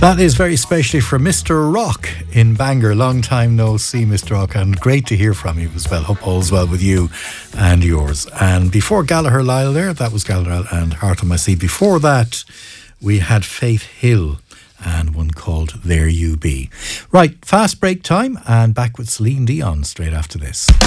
That is very specially for Mr. Rock in Bangor. Long time no see, Mr. Rock, and great to hear from you as well. Hope all's well with you and yours. And before Gallagher Lyle there, that was Gallagher and Heart on My Sea. Before that, we had Faith Hill and one called There You Be. Right, fast break time and back with Celine Dion straight after this.